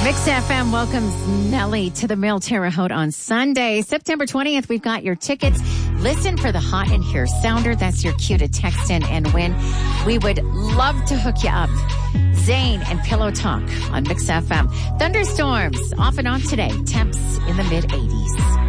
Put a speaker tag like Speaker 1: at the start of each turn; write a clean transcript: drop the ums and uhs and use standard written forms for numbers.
Speaker 1: Mix FM welcomes Nelly to the Mille Terre Haute on Sunday, September 20th. We've got your tickets. Listen for the Hot in Here sounder. That's your cue to text in and win. We would love to hook you up. Zane and Pillow Talk on Mix FM. Thunderstorms off and on today. Temps in the mid-80s.